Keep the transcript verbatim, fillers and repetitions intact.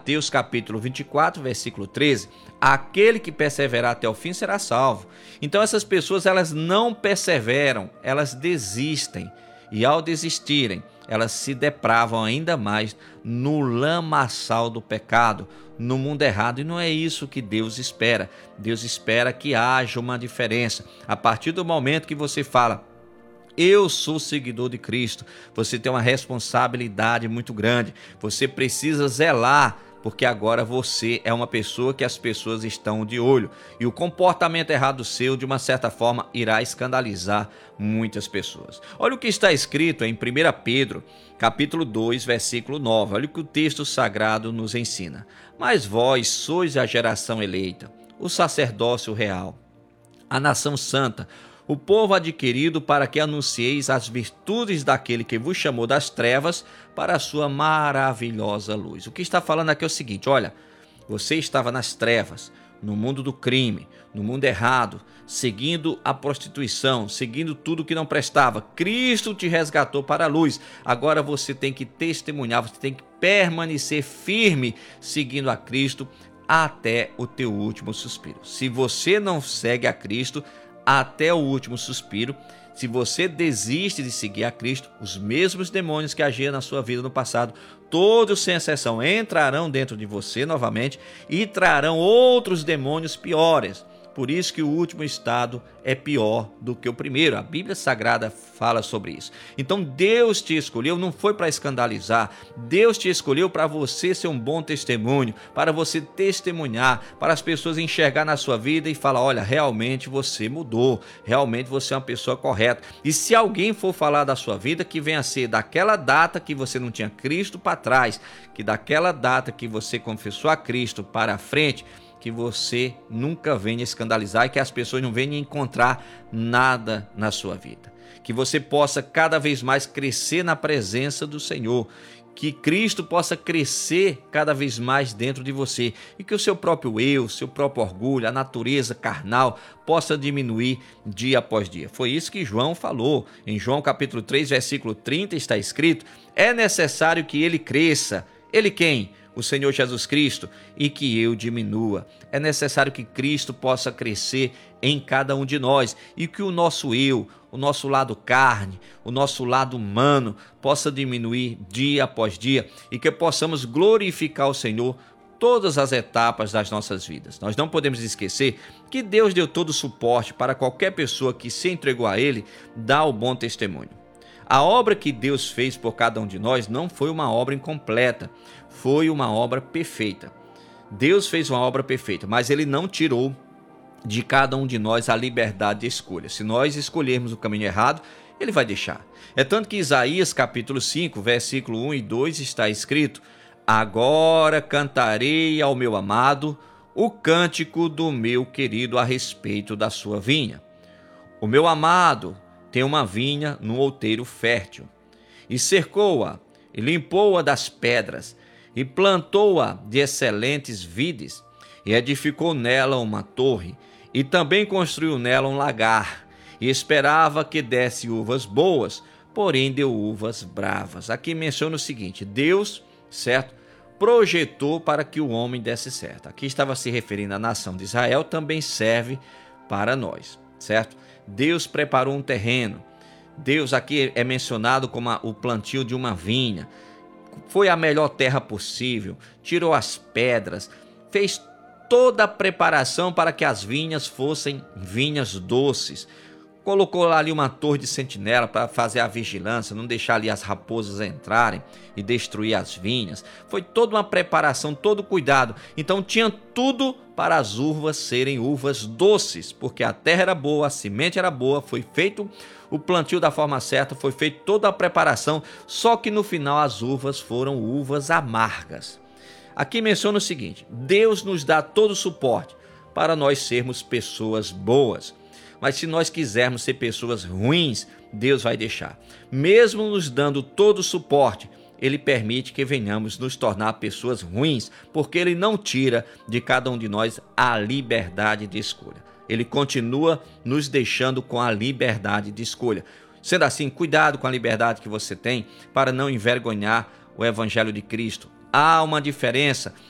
Mateus capítulo vinte e quatro, versículo treze, aquele que perseverar até o fim será salvo. Então essas pessoas, elas não perseveram, elas desistem. E ao desistirem, elas se depravam ainda mais no lamaçal do pecado, no mundo errado. E não é isso que Deus espera. Deus espera que haja uma diferença. A partir do momento que você fala: eu sou seguidor de Cristo, você tem uma responsabilidade muito grande. Você precisa zelar, porque agora você é uma pessoa que as pessoas estão de olho. E o comportamento errado seu, de uma certa forma, irá escandalizar muitas pessoas. Olha o que está escrito em primeira Pedro, capítulo dois, versículo nove. Olha o que o texto sagrado nos ensina. Mas vós sois a geração eleita, o sacerdócio real, a nação santa, o povo adquirido, para que anuncieis as virtudes daquele que vos chamou das trevas para a sua maravilhosa luz. O que está falando aqui é o seguinte: olha, você estava nas trevas, no mundo do crime, no mundo errado, seguindo a prostituição, seguindo tudo que não prestava. Cristo te resgatou para a luz. Agora você tem que testemunhar, você tem que permanecer firme seguindo a Cristo até o teu último suspiro. Se você não segue a Cristo até o último suspiro, se você desiste de seguir a Cristo, os mesmos demônios que agiam na sua vida no passado, todos sem exceção, entrarão dentro de você novamente e trarão outros demônios piores. Por isso que o último estado é pior do que o primeiro. A Bíblia Sagrada fala sobre isso. Então Deus te escolheu, não foi para escandalizar. Deus te escolheu para você ser um bom testemunho, para você testemunhar, para as pessoas enxergar na sua vida e falar: olha, realmente você mudou, realmente você é uma pessoa correta. E se alguém for falar da sua vida, que venha a ser daquela data que você não tinha Cristo para trás, que daquela data que você confessou a Cristo para frente, que você nunca venha escandalizar e que as pessoas não venham encontrar nada na sua vida. Que você possa cada vez mais crescer na presença do Senhor. Que Cristo possa crescer cada vez mais dentro de você. E que o seu próprio eu, seu próprio orgulho, a natureza carnal possa diminuir dia após dia. Foi isso que João falou. Em João capítulo três, versículo trinta está escrito: é necessário que ele cresça. Ele quem? O Senhor Jesus Cristo, e que eu diminua. É necessário que Cristo possa crescer em cada um de nós e que o nosso eu, o nosso lado carne, o nosso lado humano possa diminuir dia após dia e que possamos glorificar o Senhor todas as etapas das nossas vidas. Nós não podemos esquecer que Deus deu todo o suporte para qualquer pessoa que se entregou a Ele dar o bom testemunho. A obra que Deus fez por cada um de nós não foi uma obra incompleta, foi uma obra perfeita. Deus fez uma obra perfeita, mas Ele não tirou de cada um de nós a liberdade de escolha. Se nós escolhermos o caminho errado, Ele vai deixar. É tanto que Isaías capítulo cinco, versículo um e dois está escrito: agora cantarei ao meu amado o cântico do meu querido a respeito da sua vinha. O meu amado tem uma vinha no outeiro fértil, e cercou-a, e limpou-a das pedras, e plantou-a de excelentes vides, e edificou nela uma torre, e também construiu nela um lagar, e esperava que desse uvas boas, porém deu uvas bravas. Aqui menciona o seguinte: Deus, certo, projetou para que o homem desse certo. Aqui estava se referindo à nação de Israel, também serve para nós, certo? Deus preparou um terreno. Deus aqui é mencionado como a, o plantio de uma vinha. Foi a melhor terra possível, tirou as pedras, fez toda a preparação para que as vinhas fossem vinhas doces. Colocou lá ali uma torre de sentinela para fazer a vigilância, não deixar ali as raposas entrarem e destruir as vinhas. Foi toda uma preparação, todo cuidado. Então tinha tudo para as uvas serem uvas doces, porque a terra era boa, a semente era boa, foi feito o plantio da forma certa, foi feita toda a preparação, só que no final as uvas foram uvas amargas. Aqui menciona o seguinte: Deus nos dá todo o suporte para nós sermos pessoas boas. Mas se nós quisermos ser pessoas ruins, Deus vai deixar. Mesmo nos dando todo o suporte, Ele permite que venhamos nos tornar pessoas ruins, porque Ele não tira de cada um de nós a liberdade de escolha. Ele continua nos deixando com a liberdade de escolha. Sendo assim, cuidado com a liberdade que você tem para não envergonhar o Evangelho de Cristo. Há uma diferença